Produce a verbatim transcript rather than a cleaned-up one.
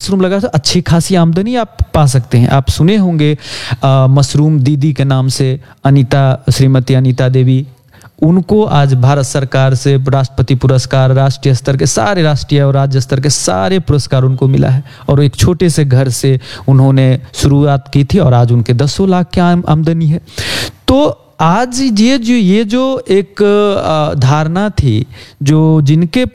Mushroom लगा तो अच्छी खासी आमदनी आप पा सकते हैं। आप सुने होंगे आ, मशरूम दीदी के नाम से अनीता, श्रीमती अनीता देवी, उनको आज भारत सरकार से राष्ट्रपति पुरस्कार, राष्ट्रीय स्तर के सारे, राष्ट्रीय और राज्य स्तर के सारे पुरस्कार उनको मिला है। और एक छोटे से घर से उन्होंने शुरुआत की थी और आज उनके दसों लाख की आम, आमदनी है। तो आज ये जो ये जो एक धारणा थी, जो जिनके